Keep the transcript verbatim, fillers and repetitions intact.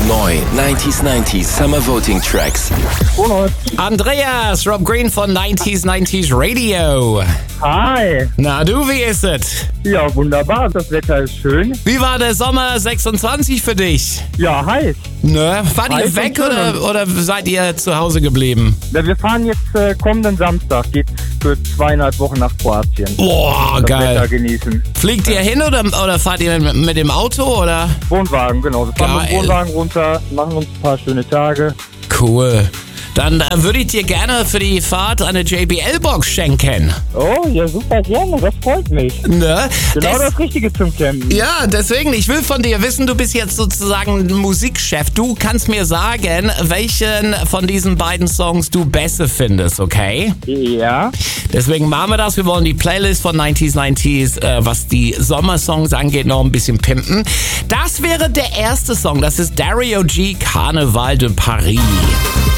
Neu neunzig neunzig Summer Voting Tracks. Bonus. Andreas, Rob Green von neunzig neunzig Radio. Hi. Na du, wie ist es? Ja, wunderbar. Das Wetter ist schön. Wie war der Sommer sechsundzwanzig für dich? Ja, heiß. Ne? Fahrt ihr Heiß weg und oder, schön. oder seid ihr zu Hause geblieben? Ja, wir fahren jetzt äh, kommenden Samstag. Geht's für zweieinhalb Wochen nach Kroatien. Boah, Das Wetter geil. genießen. Fliegt ihr hin oder, oder fahrt ihr mit, mit dem Auto oder? Wohnwagen, genau. Wir fahren mit Geil. dem Wohnwagen runter, machen uns ein paar schöne Tage. Cool. Dann äh, würde ich dir gerne für die Fahrt eine J B L-Box schenken. Oh, ja, super gerne. Das freut mich. Ne? Genau Des- das Richtige zum Campen. Ja, deswegen, ich will von dir wissen, du bist jetzt sozusagen ein Musikchef. Du kannst mir sagen, welchen von diesen beiden Songs du besser findest, okay? Ja. Deswegen machen wir das. Wir wollen die Playlist von neunzig neunzig, äh, was die Sommersongs angeht, noch ein bisschen pimpen. Das wäre der erste Song. Das ist Dario G. Carnaval de Paris.